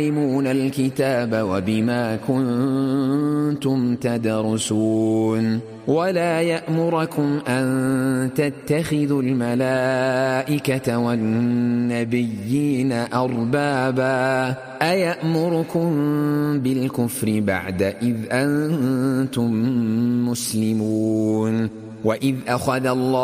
تعلمون الكتاب وبما كنتم تدرسون ولا يأمركم أن تتخذوا الملائكة والنبيين أربابا أيأمركم بالكفر بعد إذ أنتم مسلمون وإذ أخذ الله